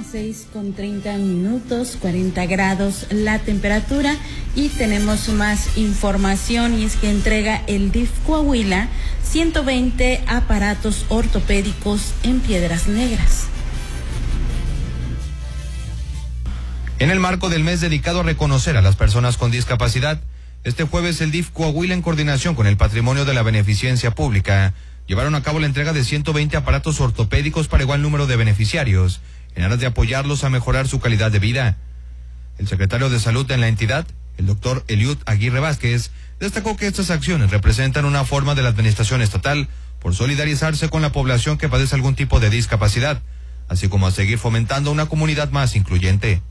las 6:30, 40 grados la temperatura, y tenemos más información, y es que entrega el DIF Coahuila 120 aparatos ortopédicos en Piedras Negras. En el marco del mes dedicado a reconocer a las personas con discapacidad, este jueves el DIF Coahuila, en coordinación con el Patrimonio de la Beneficencia Pública, llevaron a cabo la entrega de 120 aparatos ortopédicos para igual número de beneficiarios, en aras de apoyarlos a mejorar su calidad de vida. El secretario de Salud en la entidad, el doctor Eliud Aguirre Vázquez, destacó que estas acciones representan una forma de la administración estatal por solidarizarse con la población que padece algún tipo de discapacidad, así como a seguir fomentando una comunidad más incluyente.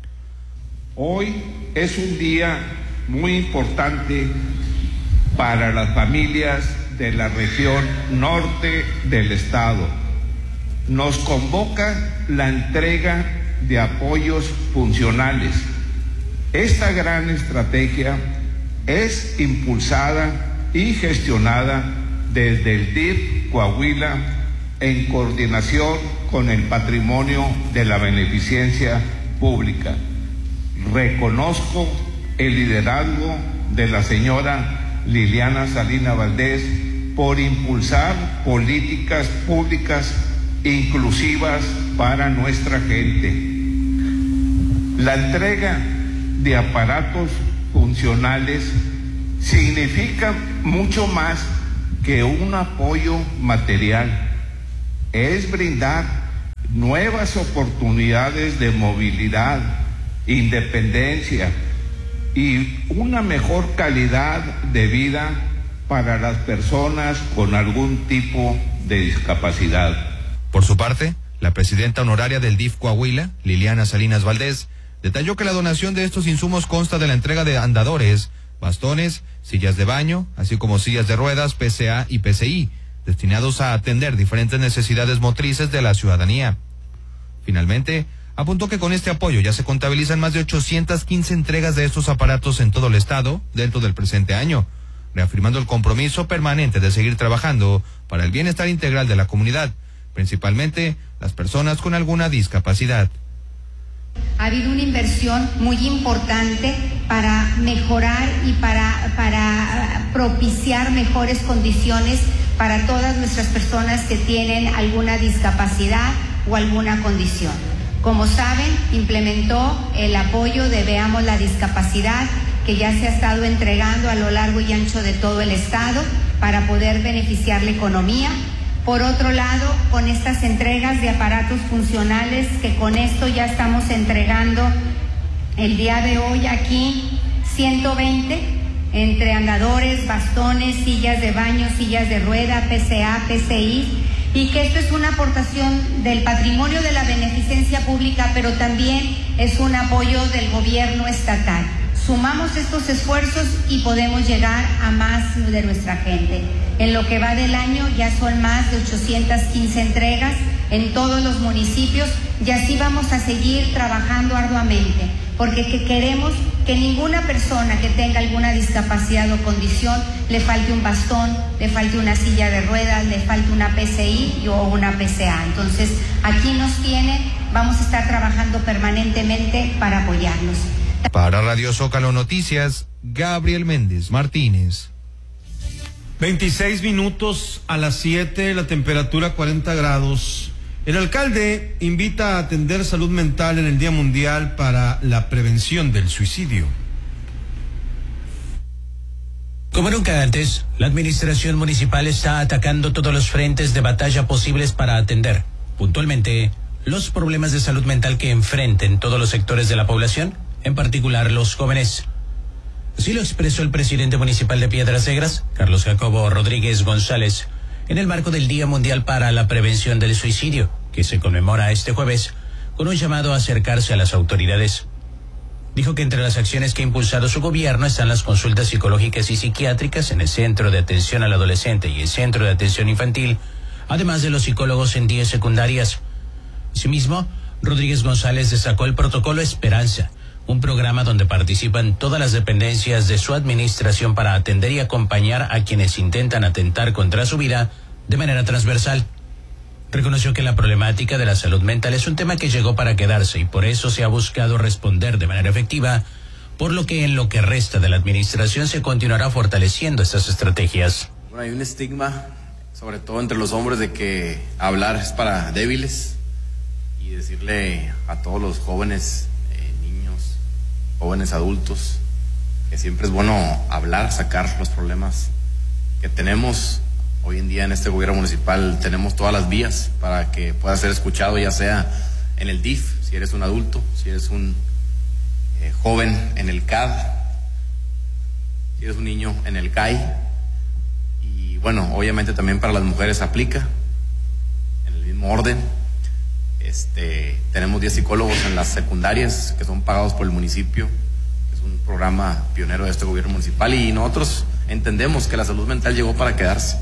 Hoy es un día muy importante para las familias de la región norte del estado. Nos convoca la entrega de apoyos funcionales. Esta gran estrategia es impulsada y gestionada desde el DIF Coahuila en coordinación con el Patrimonio de la Beneficencia Pública. Reconozco el liderazgo de la señora Liliana Salinas Valdés por impulsar políticas públicas inclusivas para nuestra gente. La entrega de aparatos funcionales significa mucho más que un apoyo material. Es brindar nuevas oportunidades de movilidad, independencia y una mejor calidad de vida para las personas con algún tipo de discapacidad. Por su parte, la presidenta honoraria del DIF Coahuila, Liliana Salinas Valdés, detalló que la donación de estos insumos consta de la entrega de andadores, bastones, sillas de baño, así como sillas de ruedas, PCA y PCI, destinados a atender diferentes necesidades motrices de la ciudadanía. Finalmente, apuntó que con este apoyo ya se contabilizan más de 815 entregas de estos aparatos en todo el estado dentro del presente año, reafirmando el compromiso permanente de seguir trabajando para el bienestar integral de la comunidad, principalmente las personas con alguna discapacidad. Ha habido una inversión muy importante para mejorar y para propiciar mejores condiciones para todas nuestras personas que tienen alguna discapacidad o alguna condición. Como saben, implementó el apoyo de Veamos la Discapacidad, que ya se ha estado entregando a lo largo y ancho de todo el estado para poder beneficiar la economía. Por otro lado, con estas entregas de aparatos funcionales, que con esto ya estamos entregando el día de hoy aquí 120, entre andadores, bastones, sillas de baño, sillas de rueda, PCA, PCI, y que esto es una aportación del Patrimonio de la Beneficencia Pública, pero también es un apoyo del gobierno estatal. Sumamos estos esfuerzos y podemos llegar a más de nuestra gente. En lo que va del año ya son más de 815 entregas en todos los municipios, y así vamos a seguir trabajando arduamente, porque queremos que ninguna persona que tenga alguna discapacidad o condición le falte un bastón, le falte una silla de ruedas, le falte una PCI o una PCA. Entonces, aquí nos tienen, vamos a estar trabajando permanentemente para apoyarlos. Para Radio Zócalo Noticias, Gabriel Méndez Martínez. 26 minutos a las 7, la temperatura 40 grados. El alcalde invita a atender salud mental en el Día Mundial para la Prevención del Suicidio. Como nunca antes, la administración municipal está atacando todos los frentes de batalla posibles para atender, puntualmente, los problemas de salud mental que enfrenten todos los sectores de la población, en particular los jóvenes. Así lo expresó el presidente municipal de Piedras Negras, Carlos Jacobo Rodríguez González, en el marco del Día Mundial para la Prevención del Suicidio, que se conmemora este jueves, con un llamado a acercarse a las autoridades. Dijo que entre las acciones que ha impulsado su gobierno están las consultas psicológicas y psiquiátricas en el Centro de Atención al Adolescente y el Centro de Atención Infantil, además de los psicólogos en 10 secundarias. Asimismo, Rodríguez González destacó el protocolo Esperanza, un programa donde participan todas las dependencias de su administración para atender y acompañar a quienes intentan atentar contra su vida de manera transversal. Reconoció que la problemática de la salud mental es un tema que llegó para quedarse y por eso se ha buscado responder de manera efectiva, por lo que en lo que resta de la administración se continuará fortaleciendo estas estrategias. Bueno, hay un estigma, sobre todo entre los hombres, de que hablar es para débiles, y decirle a todos los jóvenes, niños, jóvenes adultos, que siempre es bueno hablar, sacar los problemas que tenemos. Hoy en día en este gobierno municipal tenemos todas las vías para que pueda ser escuchado, ya sea en el DIF, si eres un adulto, si eres un joven en el CAD, si eres un niño en el CAI, y bueno, obviamente también para las mujeres aplica en el mismo orden. Tenemos 10 psicólogos en las secundarias que son pagados por el municipio, que es un programa pionero de este gobierno municipal, y nosotros entendemos que la salud mental llegó para quedarse.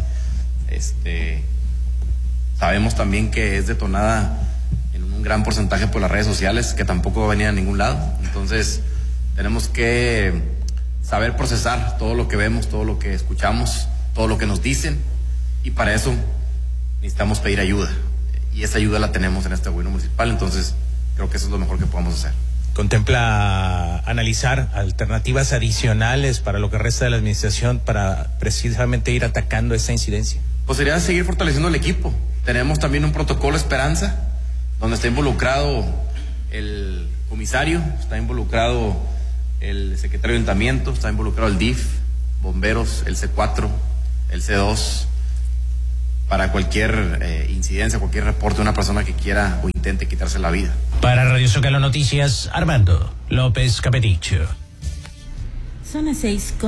Sabemos también que es detonada en un gran porcentaje por las redes sociales, que tampoco va a venir a ningún lado. Entonces tenemos que saber procesar todo lo que vemos, todo lo que escuchamos, todo lo que nos dicen, y para eso necesitamos pedir ayuda, y esa ayuda la tenemos en este gobierno municipal. Entonces creo que eso es lo mejor que podemos hacer. ¿Contempla analizar alternativas adicionales para lo que resta de la administración para precisamente ir atacando esta incidencia? Pues sería seguir fortaleciendo el equipo. Tenemos también un protocolo Esperanza, donde está involucrado el comisario, está involucrado el secretario de ayuntamiento, está involucrado el DIF, bomberos, el C4, el C2, para cualquier incidencia, cualquier reporte de una persona que quiera o intente quitarse la vida. Para Radio Zócalo Noticias, Armando López Capeticho. Son las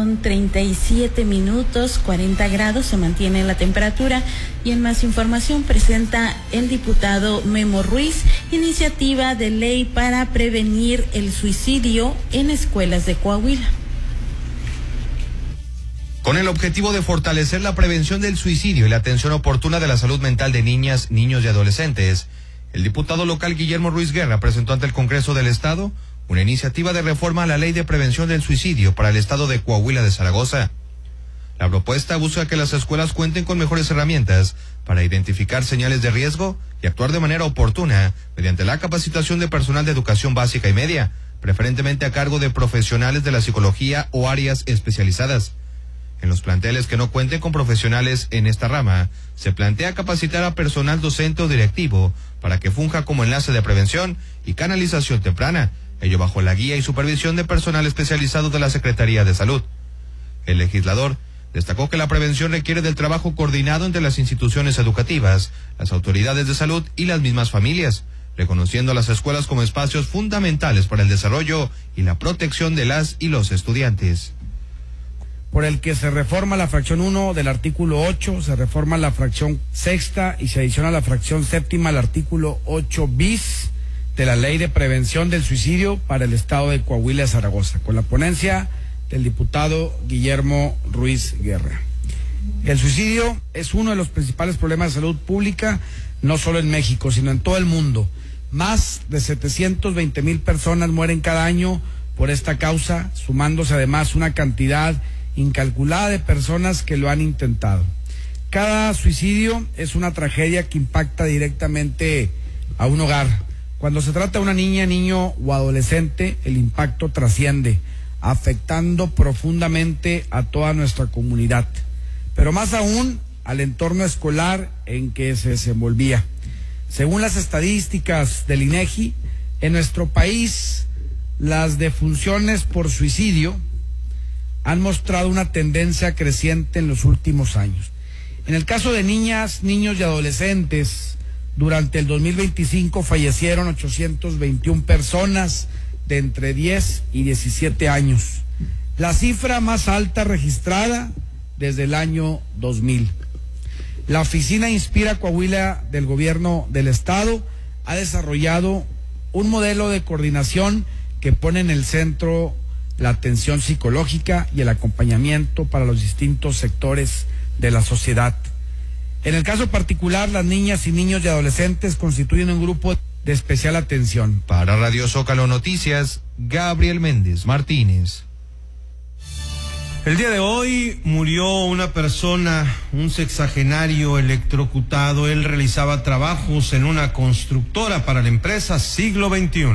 6:37, 40 grados, se mantiene la temperatura. Y en más información presenta el diputado Memo Ruiz iniciativa de ley para prevenir el suicidio en escuelas de Coahuila. Con el objetivo de fortalecer la prevención del suicidio y la atención oportuna de la salud mental de niñas, niños y adolescentes, el diputado local Guillermo Ruiz Guerra presentó ante el Congreso del Estado una iniciativa de reforma a la Ley de Prevención del Suicidio para el Estado de Coahuila de Zaragoza. La propuesta busca que las escuelas cuenten con mejores herramientas para identificar señales de riesgo y actuar de manera oportuna mediante la capacitación de personal de educación básica y media, preferentemente a cargo de profesionales de la psicología o áreas especializadas. En los planteles que no cuenten con profesionales en esta rama, se plantea capacitar a personal docente o directivo para que funja como enlace de prevención y canalización temprana, ello bajo la guía y supervisión de personal especializado de la Secretaría de Salud. El legislador destacó que la prevención requiere del trabajo coordinado entre las instituciones educativas, las autoridades de salud y las mismas familias, reconociendo a las escuelas como espacios fundamentales para el desarrollo y la protección de las y los estudiantes. Por el que se reforma la fracción 1 del artículo 8, se reforma la fracción 6ª y se adiciona la fracción 7ª al artículo 8 bis de la Ley de Prevención del Suicidio para el Estado de Coahuila de Zaragoza, con la ponencia del diputado Guillermo Ruiz Guerra. El suicidio es uno de los principales problemas de salud pública, no solo en México, sino en todo el mundo. Más de 720,000 personas mueren cada año por esta causa, sumándose además una cantidad incalculada de personas que lo han intentado. Cada suicidio es una tragedia que impacta directamente a un hogar. Cuando se trata de una niña, niño o adolescente, el impacto trasciende, afectando profundamente a toda nuestra comunidad, pero más aún al entorno escolar en que se desenvolvía. Según las estadísticas del INEGI, en nuestro país, las defunciones por suicidio han mostrado una tendencia creciente en los últimos años. En el caso de niñas, niños y adolescentes, durante el 2025 fallecieron 821 personas de entre 10 y 17 años, la cifra más alta registrada desde el año 2000. La oficina Inspira Coahuila del Gobierno del Estado ha desarrollado un modelo de coordinación que pone en el centro la atención psicológica y el acompañamiento para los distintos sectores de la sociedad. En el caso particular, las niñas y niños y adolescentes constituyen un grupo de especial atención. Para Radio Zócalo Noticias, Gabriel Méndez Martínez. El día de hoy murió una persona, un sexagenario electrocutado. Él realizaba trabajos en una constructora para la empresa Siglo XXI.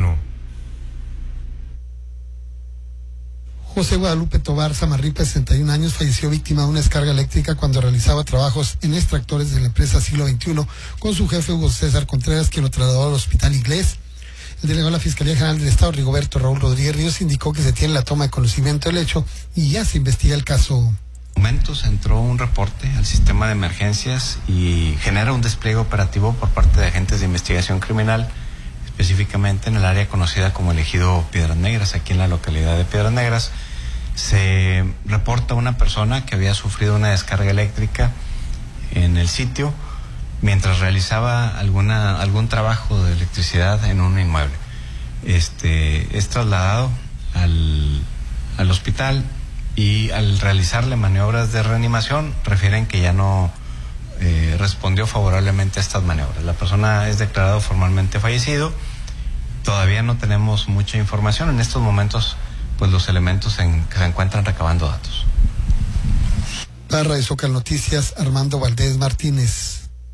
José Guadalupe Tobar Samarripa, 61 años, falleció víctima de una descarga eléctrica cuando realizaba trabajos en extractores de la empresa Siglo XXI con su jefe Hugo César Contreras, quien lo trasladó al hospital Inglés. El delegado de la Fiscalía General del Estado, Rigoberto Raúl Rodríguez Ríos, indicó que se tiene la toma de conocimiento del hecho y ya se investiga el caso. Momentos entró un reporte al sistema de emergencias y genera un despliegue operativo por parte de agentes de investigación criminal, específicamente en el área conocida como el ejido Piedras Negras, aquí en la localidad de Piedras Negras. Se reporta una persona que había sufrido una descarga eléctrica en el sitio mientras realizaba algún trabajo de electricidad en un inmueble. Es trasladado al hospital y al realizarle maniobras de reanimación refieren que ya no respondió favorablemente a estas maniobras. La persona es declarado formalmente fallecido. Todavía no tenemos mucha información. En estos momentos, pues los elementos se encuentran recabando datos. Para Radio Zócalo Noticias, Armando Valdés Martínez.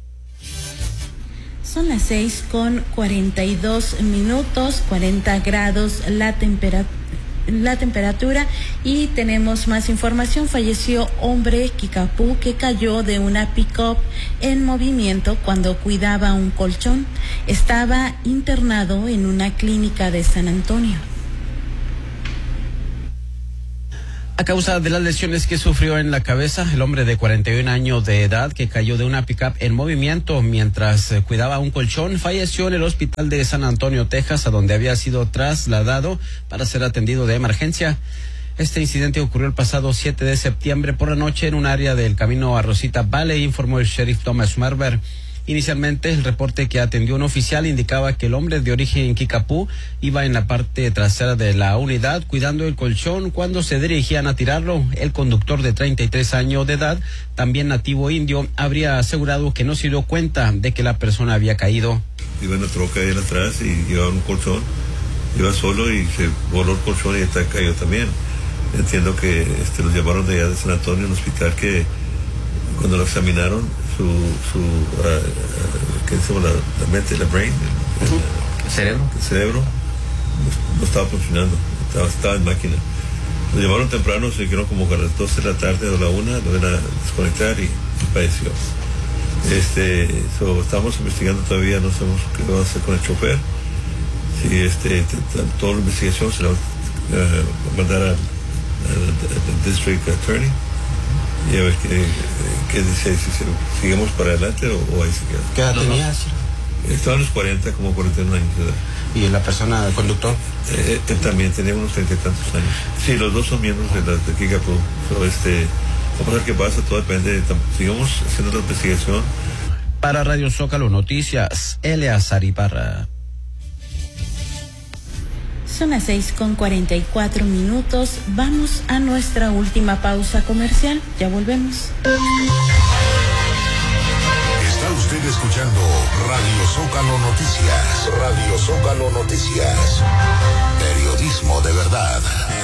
Son las 6:42, 40 grados la temperatura y tenemos más información. Falleció hombre Kikapú que cayó de una pick-up en movimiento cuando cuidaba un colchón. Estaba internado en una clínica de San Antonio. A causa de las lesiones que sufrió en la cabeza, el hombre de 41 años de edad que cayó de una pick-up en movimiento mientras cuidaba un colchón falleció en el hospital de San Antonio, Texas, a donde había sido trasladado para ser atendido de emergencia. Este incidente ocurrió el pasado 7 de septiembre por la noche en un área del camino a Rosita Valley, informó el sheriff Thomas Merber. Inicialmente, el reporte que atendió un oficial indicaba que el hombre de origen Kikapú iba en la parte trasera de la unidad cuidando el colchón cuando se dirigían a tirarlo. El conductor de 33 años de edad, también nativo indio, habría asegurado que no se dio cuenta de que la persona había caído. Iba en la troca ahí atrás y llevaba un colchón, iba solo y se voló el colchón y está cayó también. Entiendo que los llevaron de allá de San Antonio, un hospital que cuando lo examinaron ¿qué se llama? La mente, la brain, el cerebro no estaba funcionando, estaba en máquina. Lo llevaron temprano, se dijeron como que a las 12 de la tarde o la 1, lo iban a desconectar y falleció. Estamos investigando todavía, no sabemos qué vamos a hacer con el chofer. Si toda la investigación se la va a mandar al District Attorney y a ver qué dice, si seguimos para adelante o ahí se queda. ¿Qué edad tenías? Estaba en los 40, como 41 años de edad. ¿Y la persona, el conductor? Él también tenía unos 30 y tantos años. Sí, los dos son miembros de Kikapú. Vamos a ver qué pasa, todo depende. Sigamos haciendo la investigación. Para Radio Zócalo Noticias, Eleazar Ibarra. Son las 6:44. Vamos a nuestra última pausa comercial. Ya volvemos. Está usted escuchando Radio Zócalo Noticias. Radio Zócalo Noticias. Periodismo de verdad.